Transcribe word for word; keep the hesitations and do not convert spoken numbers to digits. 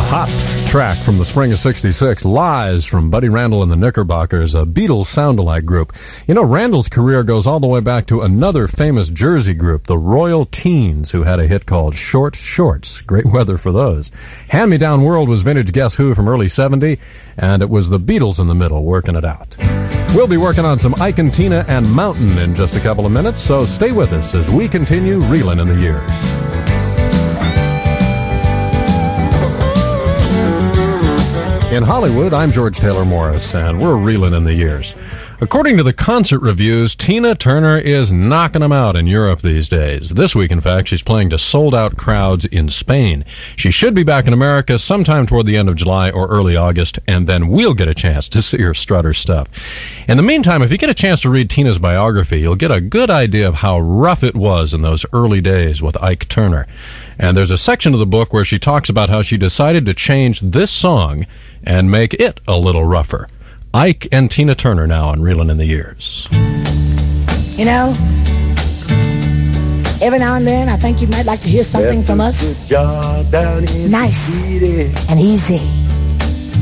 hot track from the spring of sixty-six, Lies from Buddy Randall and the Knickerbockers, a Beatles sound-alike group. You know, Randall's career goes all the way back to another famous Jersey group, the Royal Teens, who had a hit called Short Shorts. Great weather for those. Hand Me Down World was vintage Guess Who from early seventy, and it was the Beatles in the middle working it out. We'll be working on some Ike and Tina and Mountain in just a couple of minutes, so stay with us as we continue reeling in the years. In Hollywood, I'm George Taylor Morris, and we're reeling in the years. According to the concert reviews, Tina Turner is knocking them out in Europe these days. This week, in fact, she's playing to sold-out crowds in Spain. She should be back in America sometime toward the end of July or early August, and then we'll get a chance to see her strut her stuff. In the meantime, if you get a chance to read Tina's biography, you'll get a good idea of how rough it was in those early days with Ike Turner. And there's a section of the book where she talks about how she decided to change this song and make it a little rougher. Ike and Tina Turner now on Reelin' in the Years. You know, every now and then I think you might like to hear something from us. Nice and easy.